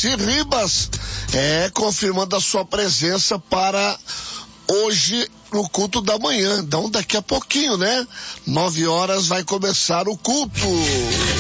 Darcy Ribas, confirmando a sua presença para hoje no culto da manhã. Então daqui a pouquinho, né? 9 horas vai começar o culto.